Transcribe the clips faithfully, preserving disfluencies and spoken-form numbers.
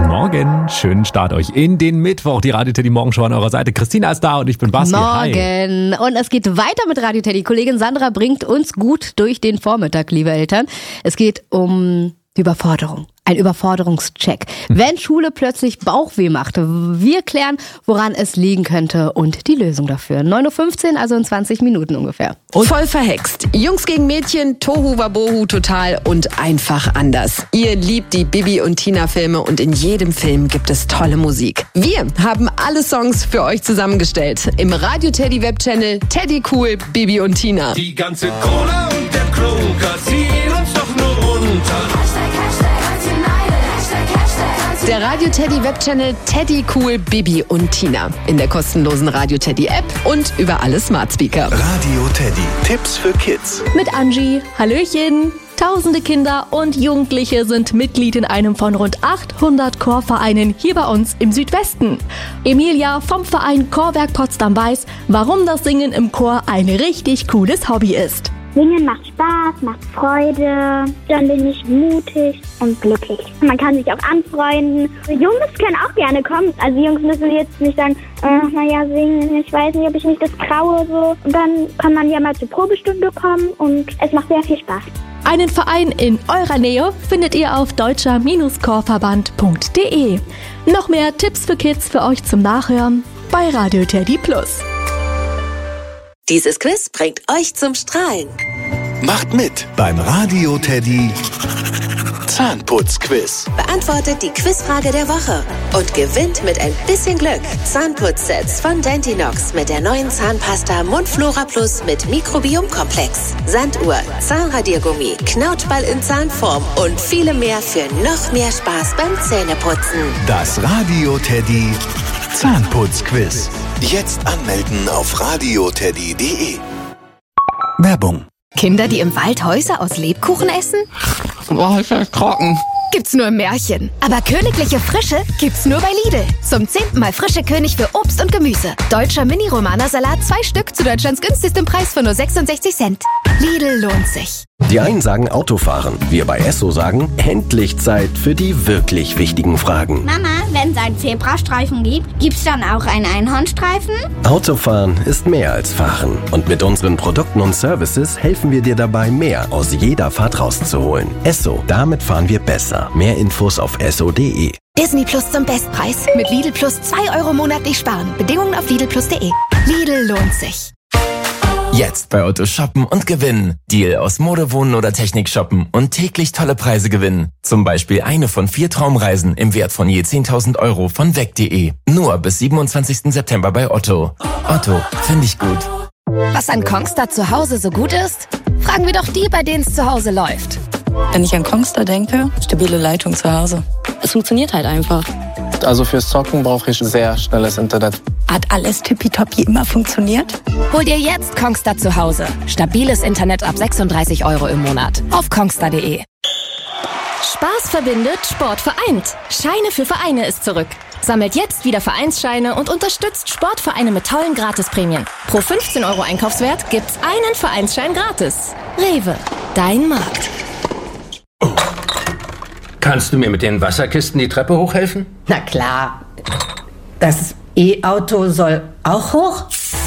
Guten Morgen, schönen Start euch in den Mittwoch. Die Radio Teddy Morgenshow an eurer Seite. Christina ist da und ich bin Basti. Morgen. Hi. Und es geht weiter mit Radio Teddy. Kollegin Sandra bringt uns gut durch den Vormittag, liebe Eltern. Es geht um die Überforderung. Ein Überforderungscheck. Wenn Schule plötzlich Bauchweh macht, wir klären, woran es liegen könnte und die Lösung dafür. neun Uhr fünfzehn, also in zwanzig Minuten ungefähr. Und voll verhext. Jungs gegen Mädchen, Tohu Wabohu total und einfach anders. Ihr liebt die Bibi und Tina Filme und in jedem Film gibt es tolle Musik. Wir haben alle Songs für euch zusammengestellt. Im Radio Teddy Webchannel Teddy Cool, Bibi und Tina. Die ganze Cola und der Kroger ziehen uns doch nur runter. Der Radio Teddy Webchannel Teddy Cool, Bibi und Tina. In der kostenlosen Radio Teddy App und über alle Smart Speaker. Radio Teddy. Tipps für Kids. Mit Angie. Hallöchen. Tausende Kinder und Jugendliche sind Mitglied in einem von rund achthundert Chorvereinen hier bei uns im Südwesten. Emilia vom Verein Chorwerk Potsdam weiß, warum das Singen im Chor ein richtig cooles Hobby ist. Singen macht Spaß, macht Freude, dann bin ich mutig und glücklich. Man kann sich auch anfreunden. Jungs können auch gerne kommen. Also Jungs müssen jetzt nicht sagen, äh, naja, singen, ich weiß nicht, ob ich mich das traue. So. Und dann kann man ja mal zur Probestunde kommen und es macht sehr viel Spaß. Einen Verein in eurer Nähe findet ihr auf deutscher Chorverband punkt de. Noch mehr Tipps für Kids für euch zum Nachhören bei Radio Teddy Plus. Dieses Quiz bringt euch zum Strahlen. Macht mit beim Radio Teddy Zahnputzquiz. Beantwortet die Quizfrage der Woche und gewinnt mit ein bisschen Glück Zahnputzsets von Dentinox mit der neuen Zahnpasta Mundflora Plus mit Mikrobiomkomplex, Sanduhr, Zahnradiergummi, Knautschball in Zahnform und viele mehr für noch mehr Spaß beim Zähneputzen. Das Radio Teddy Zahnputzquiz. Jetzt anmelden auf radio teddy punkt de. Werbung. Kinder, die im Wald Häuser aus Lebkuchen essen? Boah, ist das trocken. Gibt's nur im Märchen. Aber königliche Frische gibt's nur bei Lidl. Zum zehnten Mal frische König für Obst und Gemüse. Deutscher Mini-Romana-Salat, zwei Stück zu Deutschlands günstigstem Preis von nur sechsundsechzig Cent. Lidl lohnt sich. Die einen sagen Autofahren, wir bei Esso sagen, endlich Zeit für die wirklich wichtigen Fragen. Mama, wenn es einen Zebrastreifen gibt, gibt's dann auch einen Einhornstreifen? Autofahren ist mehr als Fahren. Und mit unseren Produkten und Services helfen wir dir dabei, mehr aus jeder Fahrt rauszuholen. Esso, damit fahren wir besser. Mehr Infos auf esso punkt de. Disney Plus zum Bestpreis. Mit Lidl Plus zwei Euro monatlich sparen. Bedingungen auf lidl plus punkt de. Lidl lohnt sich. Jetzt bei Otto shoppen und gewinnen. Deal aus Mode, Wohnen oder Technik shoppen und täglich tolle Preise gewinnen. Zum Beispiel eine von vier Traumreisen im Wert von je zehntausend Euro von weg punkt de. Nur bis siebenundzwanzigsten September bei Otto. Otto, finde ich gut. Was an Kongstar zu Hause so gut ist? Fragen wir doch die, bei denen es zu Hause läuft. Wenn ich an Kongstar denke, stabile Leitung zu Hause. Es funktioniert halt einfach. Also fürs Zocken brauche ich sehr schnelles Internet. Hat alles tippitoppi immer funktioniert? Hol dir jetzt Kongstar zu Hause. Stabiles Internet ab sechsunddreißig Euro im Monat. Auf kongstar punkt de. Spaß verbindet, Sport vereint. Scheine für Vereine ist zurück. Sammelt jetzt wieder Vereinsscheine und unterstützt Sportvereine mit tollen Gratisprämien. Pro fünfzehn Euro Einkaufswert gibt's einen Vereinsschein gratis. Rewe, dein Markt. Oh. Kannst du mir mit den Wasserkisten die Treppe hochhelfen? Na klar. Das E-Auto soll auch hoch?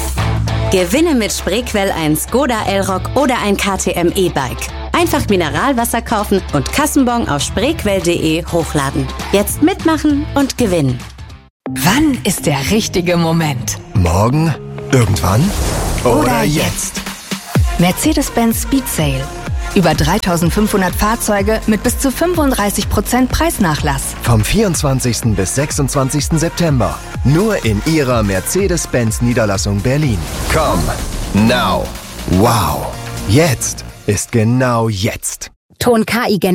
Gewinne mit Spreequell ein Skoda Elrock oder ein K T M E-Bike. Einfach Mineralwasser kaufen und Kassenbon auf spreequell punkt de hochladen. Jetzt mitmachen und gewinnen. Wann ist der richtige Moment? Morgen? Irgendwann? Oder, Oder jetzt? Mercedes-Benz Speed Sale. Über dreitausendfünfhundert Fahrzeuge mit bis zu fünfunddreißig Prozent Preisnachlass. Vom vierundzwanzigsten bis sechsundzwanzigsten September. Nur in ihrer Mercedes-Benz Niederlassung Berlin. Come now. Wow. Jetzt ist genau jetzt. Ton K I